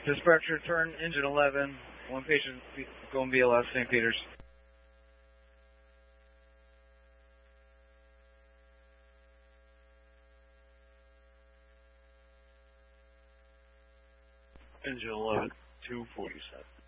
Dispatcher, turn engine 11. One patient going BLS, St. Peter's. Engine 11, 247.